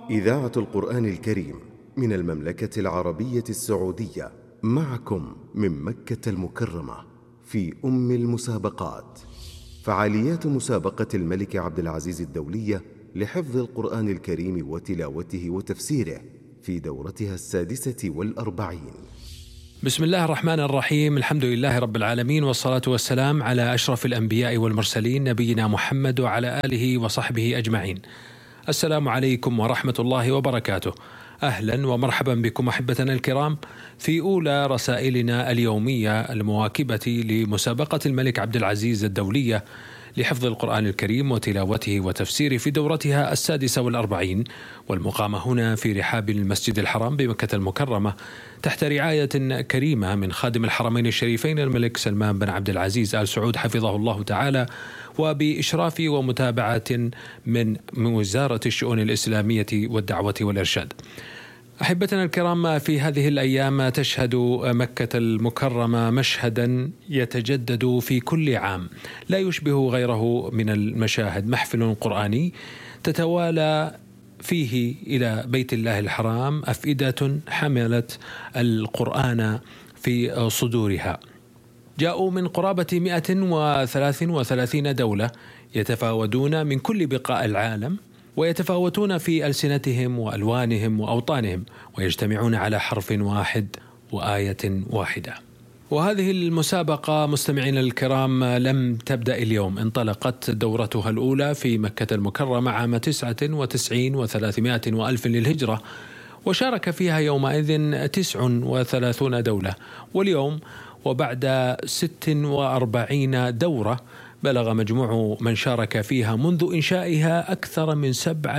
إذاعة القرآن الكريم من المملكة العربية السعودية، معكم من مكة المكرمة في المسابقات. فعاليات مسابقة الملك عبد العزيز الدولية لحفظ القرآن الكريم وتلاوته وتفسيره في دورتها 46. بسم الله الرحمن الرحيم. الحمد لله رب العالمين، والصلاة والسلام على أشرف الأنبياء والمرسلين، نبينا محمد وعلى آله وصحبه أجمعين. السلام عليكم ورحمة الله وبركاته. أهلا ومرحبا بكم أحبتنا الكرام في أولى رسائلنا اليومية المواكبة لمسابقة الملك عبد العزيز الدولية لحفظ القرآن الكريم وتلاوته وتفسيره في دورتها 46، والمقامة هنا في رحاب المسجد الحرام بمكة المكرمة تحت رعاية كريمة من خادم الحرمين الشريفين الملك سلمان بن عبد العزيز آل سعود حفظه الله تعالى، وبإشراف ومتابعة من وزارة الشؤون الإسلامية والدعوة والإرشاد. أحبتنا الكرام، في هذه الأيام تشهد مكة المكرمة مشهدا يتجدد في كل عام لا يشبه غيره من المشاهد، محفل قرآني تتوالى فيه إلى بيت الله الحرام أفئدة حملت القرآن في صدورها. جاءوا من قرابة 133 دولة يتفاوتون من كل بقاع العالم، ويتفاوتون في ألسنتهم وألوانهم وأوطانهم، ويجتمعون على حرف واحد وآية واحدة. وهذه المسابقة مستمعين الكرام لم تبدأ اليوم، انطلقت دورتها الأولى في مكة المكرمة عام 99 و300 وألف للهجرة، وشارك فيها يومئذ 39 دولة. واليوم وبعد 46 دورة بلغ مجموع من شارك فيها منذ إنشائها أكثر من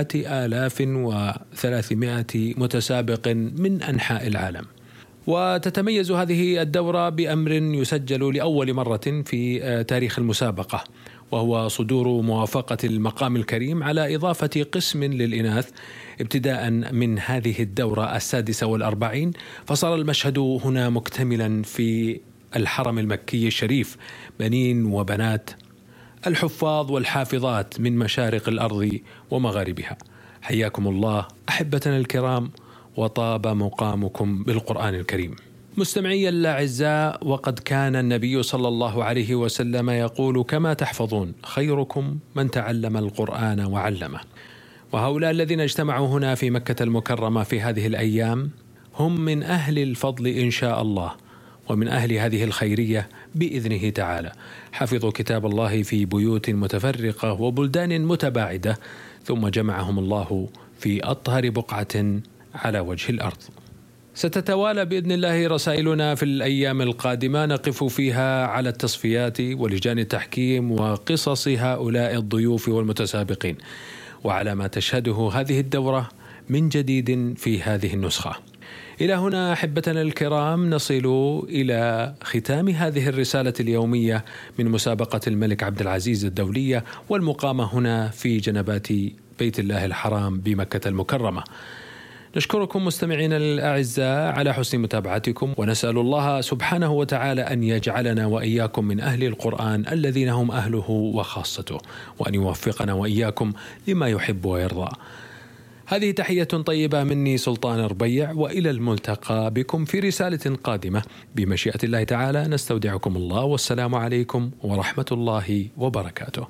7300 متسابق من أنحاء العالم. وتتميز هذه الدورة بأمر يسجل لأول مرة في تاريخ المسابقة، وهو صدور موافقة المقام الكريم على إضافة قسم للإناث ابتداء من هذه الدورة 46. فصار المشهد هنا مكتملا في الحرم المكي الشريف، بنين وبنات، الحفاظ والحافظات من مشارق الأرض ومغاربها. حياكم الله أحبتنا الكرام، وطاب مقامكم بالقرآن الكريم. مستمعي الأعزاء، وقد كان النبي صلى الله عليه وسلم يقول: كما تحفظون خيركم من تعلم القرآن وعلمه. وهؤلاء الذين اجتمعوا هنا في مكة المكرمة في هذه الأيام هم من أهل الفضل إن شاء الله، ومن أهل هذه الخيرية بإذنه تعالى. حفظوا كتاب الله في بيوت متفرقة وبلدان متباعدة، ثم جمعهم الله في أطهر بقعة على وجه الأرض. ستتوالى بإذن الله رسائلنا في الأيام القادمة، نقف فيها على التصفيات ولجان التحكيم وقصص هؤلاء الضيوف والمتسابقين، وعلى ما تشهده هذه الدورة من جديد في هذه النسخة. إلى هنا أحبتنا الكرام نصل إلى ختام هذه الرسالة اليومية من مسابقة الملك عبد العزيز الدولية، والمقامة هنا في جنبات بيت الله الحرام بمكة المكرمة. نشكركم مستمعين الأعزاء على حسن متابعتكم، ونسأل الله سبحانه وتعالى أن يجعلنا وإياكم من أهل القرآن الذين هم أهله وخاصته، وأن يوفقنا وإياكم لما يحب ويرضى. هذه تحية طيبة مني سلطان ربيع، وإلى الملتقى بكم في رسالة قادمة بمشيئة الله تعالى. نستودعكم الله، والسلام عليكم ورحمة الله وبركاته.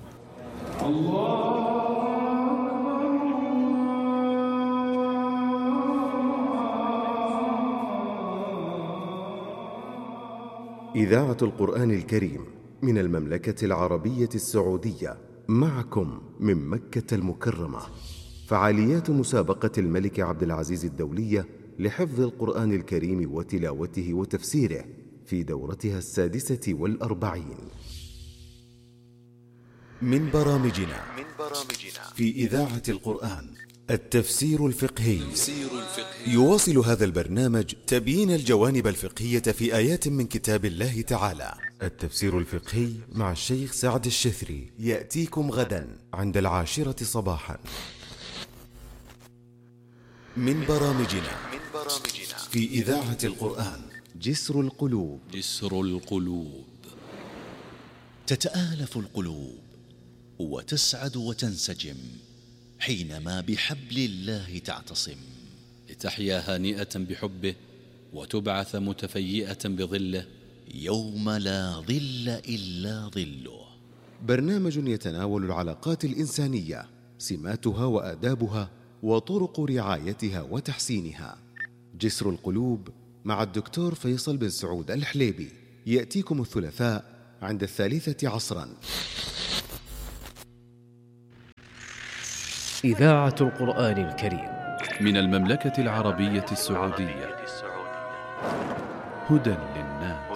إذاعة القرآن الكريم من المملكة العربية السعودية، معكم من مكة المكرمة. فعاليات مسابقة الملك عبد العزيز الدولية لحفظ القرآن الكريم وتلاوته وتفسيره في دورتها 46. من برامجنا في إذاعة القرآن التفسير الفقهي. يواصل هذا البرنامج تبيين الجوانب الفقهية في آيات من كتاب الله تعالى. التفسير الفقهي مع الشيخ سعد الشثري يأتيكم غدا عند 10 صباحا. من برامجنا في إذاعة القرآن جسر القلوب. تتآلف القلوب وتسعد وتنسجم حينما بحبل الله تعتصم، لتحيا هانئة بحبه وتبعث متفيئة بظله يوم لا ظل إلا ظله. برنامج يتناول العلاقات الإنسانية، سماتها وآدابها وطرق رعايتها وتحسينها. جسر القلوب مع الدكتور فيصل بن سعود الحليبي، يأتيكم الثلاثاء عند 3:00 إذاعة القرآن الكريم من المملكة العربية السعودية، هدى للناس.